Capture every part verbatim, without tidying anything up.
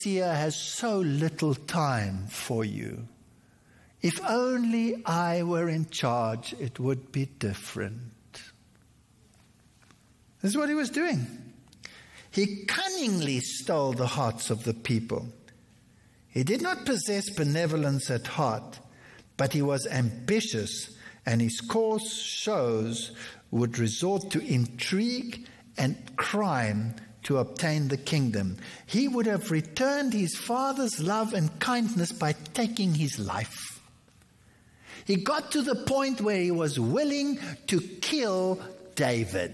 Seer has so little time for you. If only I were in charge, it would be different. This is what he was doing. He cunningly stole the hearts of the people. He did not possess benevolence at heart, but he was ambitious, and his coarse shows would resort to intrigue and crime to obtain the kingdom. He would have returned his father's love and kindness by taking his life. He got to the point where he was willing to kill David.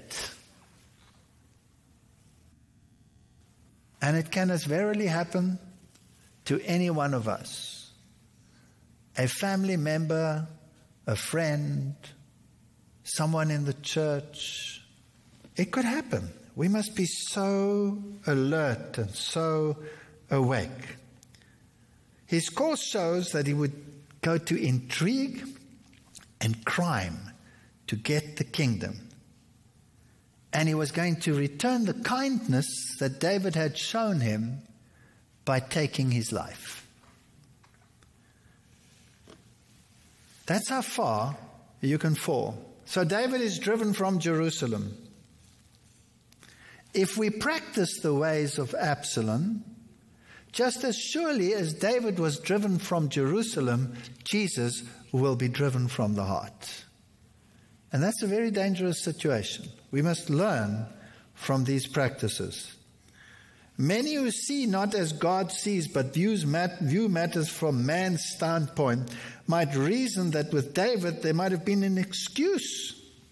And it can as verily happen to any one of us. A family member, a friend, someone in the church. It could happen. We must be so alert and so awake. His course shows that he would go to intrigue and crime to get the kingdom. And he was going to return the kindness that David had shown him by taking his life. That's how far you can fall. So David is driven from Jerusalem. If we practice the ways of Absalom, just as surely as David was driven from Jerusalem, Jesus will be driven from the heart. And that's a very dangerous situation. We must learn from these practices. Many who see not as God sees, but views mat- view matters from man's standpoint, might reason that with David there might have been an excuse.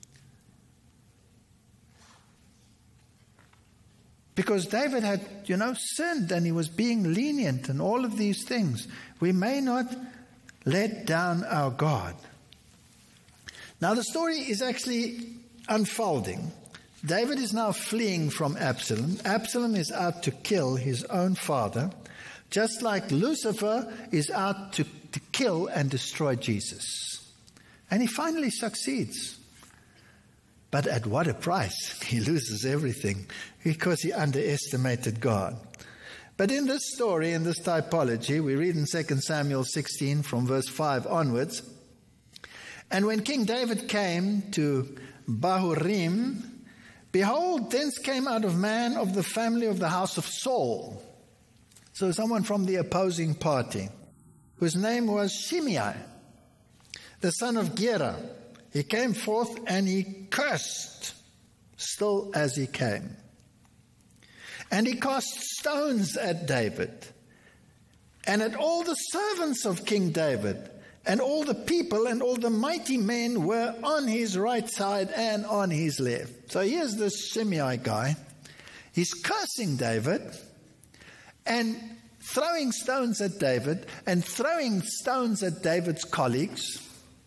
Because David had, you know, sinned and he was being lenient and all of these things. We may not let down our God. Now the story is actually unfolding. David is now fleeing from Absalom. Absalom is out to kill his own father, just like Lucifer is out to, to kill and destroy Jesus. And he finally succeeds. But at what a price? He loses everything because he underestimated God. But in this story, in this typology, we read in Second Samuel sixteen from verse five onwards, and when King David came to Bahurim, behold, thence came out of man of the family of the house of Saul. So someone from the opposing party, whose name was Shimei, the son of Gera. He came forth and he cursed, still as he came. And he cast stones at David and at all the servants of King David, and all the people and all the mighty men were on his right side and on his left. So here's this Shimei guy. He's cursing David and throwing stones at David and throwing stones at David's colleagues.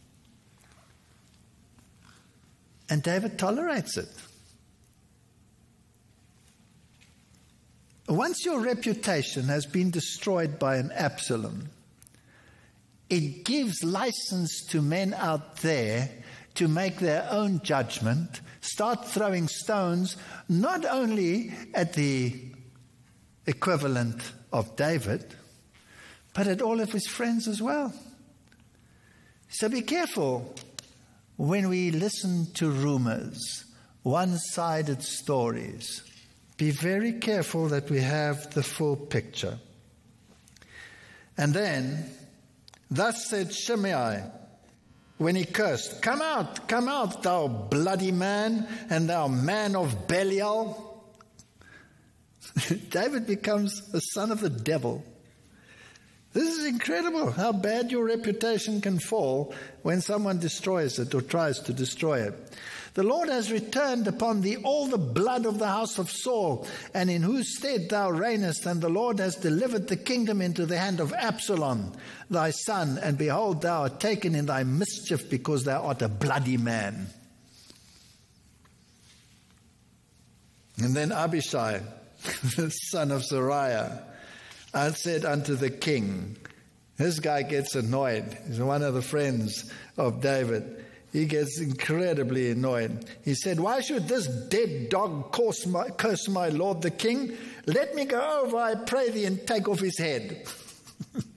And David tolerates it. Once your reputation has been destroyed by an Absalom, it gives license to men out there to make their own judgment, start throwing stones, not only at the equivalent of David, but at all of his friends as well. So be careful when we listen to rumors, one-sided stories. Be very careful that we have the full picture. And then, thus said Shimei, when he cursed, "Come out, come out, thou bloody man, and thou man of Belial." David becomes the son of the devil. This is incredible how bad your reputation can fall when someone destroys it or tries to destroy it. "The Lord has returned upon thee all the blood of the house of Saul, and in whose stead thou reignest, and the Lord has delivered the kingdom into the hand of Absalom, thy son, and behold, thou art taken in thy mischief, because thou art a bloody man." And then Abishai, the son of Zeruiah, I said unto the king, this guy gets annoyed. He's one of the friends of David. he gets incredibly annoyed. He said, "Why should this dead dog curse my, curse my lord the king? Let me go over, I pray thee, and take off his head."